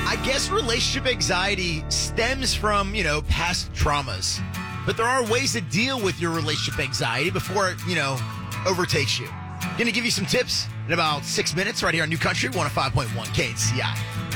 I guess relationship anxiety stems from, past traumas. But there are ways to deal with your relationship anxiety before it, overtakes you. Going to give you some tips in about 6 minutes right here on New Country 105.1 KCI.